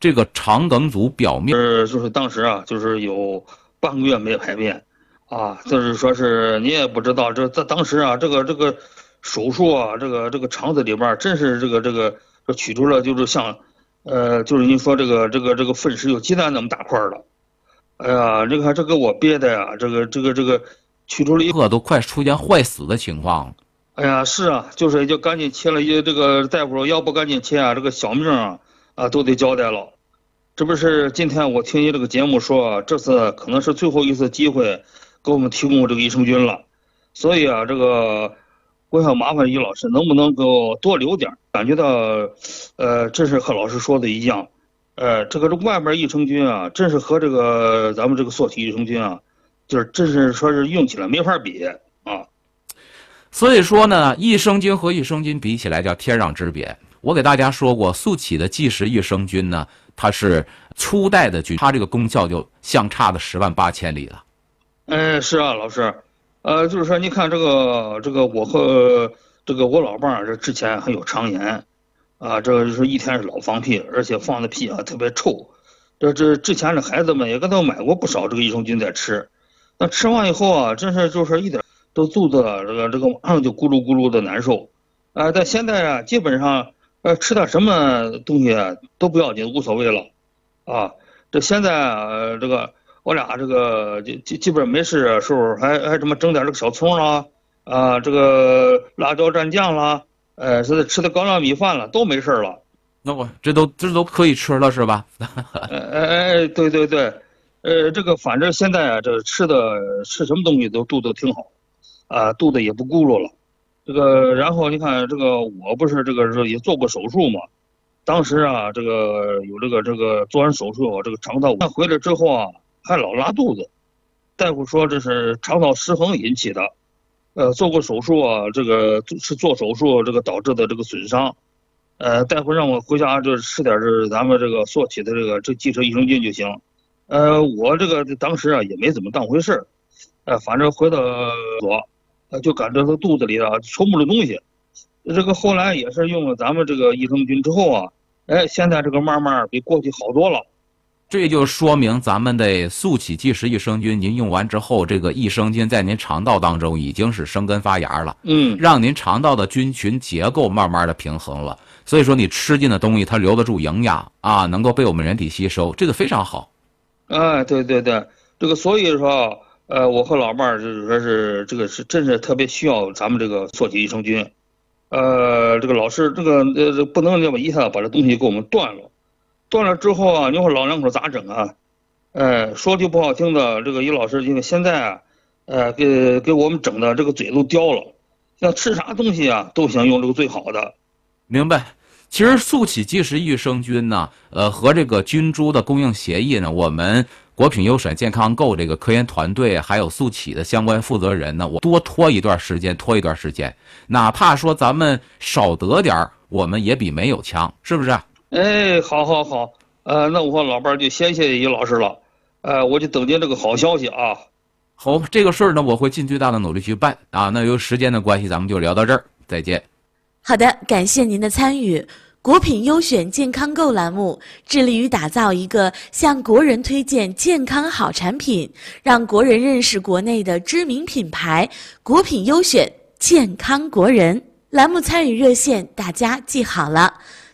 这个肠梗阻表面就是当时啊，就是有半个月没排便，啊，就是说是你也不知道这当时啊，这个手术啊，这个肠子里边真是这个取出了，就是像，就是您说这个粪石有鸡蛋那么大块的，哎呀，这个我憋的呀，这个取出了一个都快出现坏死的情况了。 哎呀，是啊，就是就赶紧切了这个大夫说要不赶紧切啊，这个小命啊都得交代了。这不是今天我听你这个节目说，这次可能是最后一次机会给我们提供这个益生菌了，所以啊，这个我想麻烦于老师能不能给我多留点，感觉到，真是和老师说的一样，这个外面益生菌啊，真是和这个咱们这个索体益生菌啊，就是真是说是用起来没法比啊。 所以说呢，益生菌和益生菌比起来叫天壤之别。我给大家说过，速起的即食益生菌呢，它是初代的菌，它这个功效就相差的10万8千里了。 是啊，老师，就是说，你看这个我和这个我老伴儿这之前还有肠炎，啊，这就是一天是老放屁，而且放的屁啊特别臭。这之前的孩子们也给他买过不少这个益生菌在吃，那吃完以后啊，真是就是一点都肚子这个马上就咕噜咕噜的难受，但现在啊，基本上吃点什么东西都不要紧，无所谓了，啊，这现在这个。我俩这个基本没事的时候还什么整点这个小葱啦，这个辣椒蘸酱啦，是吃的高粱米饭了都没事了。 那我这都可以吃了是吧？ 对对对，这个反正现在啊，这吃什么东西都肚子挺好，啊，肚子也不咕噜了。这个然后你看这个我不是这个也做过手术嘛，当时啊这个有这个做完手术这个肠道回来之后啊。还老拉肚子，大夫说这是肠道失衡引起的，做过手术啊，这个是做手术这个导致的这个损伤，大夫让我回家就吃点咱们这个索体的这即食益生菌就行，我这个当时啊也没怎么当回事反正回到所，就感觉这肚子里啊抽不着东西，这个后来也是用了咱们这个益生菌之后啊，现在这个慢慢比过去好多了。 这就说明咱们的速起即食益生菌，您用完之后，这个益生菌在您肠道当中已经是生根发芽了，让您肠道的菌群结构慢慢的平衡了。所以说，你吃进的东西它留得住营养啊，能够被我们人体吸收，这个非常好。 对对对，这个所以说，我和老伴儿就是说是这个是真是特别需要咱们这个索体益生菌，这个老师这个不能这么一下把这东西给我们断了。断了之后啊，你说老两口咋整啊？说句不好听的，这个于老师因为现在啊，给我们整的这个嘴都刁了，像吃啥东西啊都想用这个最好的。 明白。其实速起即食益生菌呢，和这个菌株的供应协议呢，我们国品优选健康购这个科研团队还有速起的相关负责人呢，我多拖一段时间，哪怕说咱们少得点我们也比没有强，是不是？ 好，那我和老伴儿就谢谢于老师了，我就等您这个好消息啊。 好，这个事儿呢，我会尽最大的努力去办啊。那由于时间的关系，咱们就聊到这儿，再见。 好的，感谢您的参与。国品优选健康购栏目致力于打造一个向国人推荐健康好产品，让国人认识国内的知名品牌国品优选健康国人。栏目参与热线大家记好了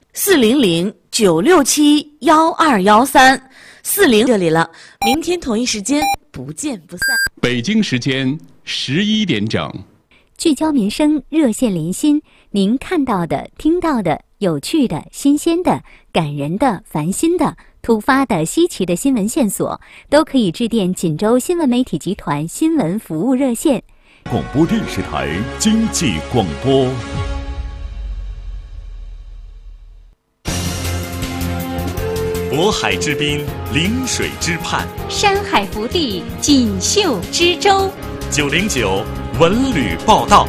，400-967-1213，40这里了。明天同一时间不见不散。 北京时间11点整， 聚焦民生，热线连心，您看到的、听到的、有趣的、新鲜的、感人的、烦心的、突发的、稀奇的新闻线索，都可以致电锦州新闻媒体集团新闻服务热线。 广播电视台经济广播。渤海之滨，临水之畔， 山海福地，锦绣之州。 909文旅报道。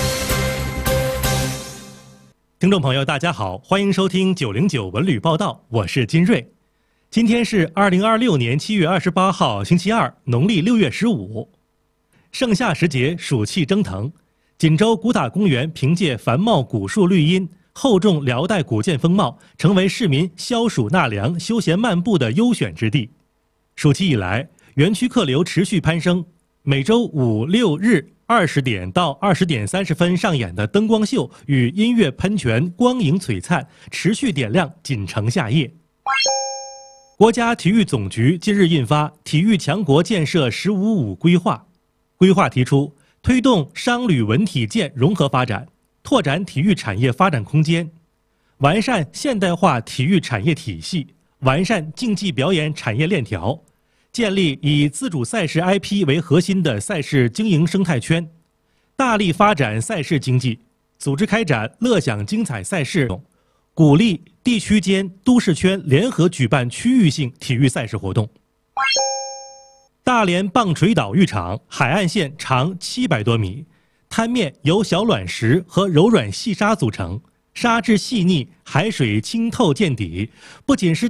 听众朋友，大家好，欢迎收听909文旅报道，我是金瑞。今天是2026年7月28号，星期二，农历6月15。盛夏时节，暑气蒸腾。锦州古塔公园凭借繁茂古树绿荫、 厚重辽代古建风貌，成为市民消暑纳凉、休闲漫步的优选之地。暑期以来，园区客流持续攀升，每周5、6日20点到20点30分上演的灯光秀与音乐喷泉光影璀璨，持续点亮锦城夏夜。国家体育总局近日印发《体育强国建设“15·5”规划》，规划提出推动商旅文体健融合发展，拓展体育产业发展空间，完善现代化体育产业体系，完善竞技表演产业链条，建立以自主赛事 IP 为核心的赛事经营生态圈，大力发展赛事经济，组织开展乐享精彩赛事，鼓励地区间、都市圈联合举办区域性体育赛事活动。大连棒槌岛浴场海岸线长700多米，滩面由小卵石和柔软细沙组成，沙质细腻，海水清透见底，不仅是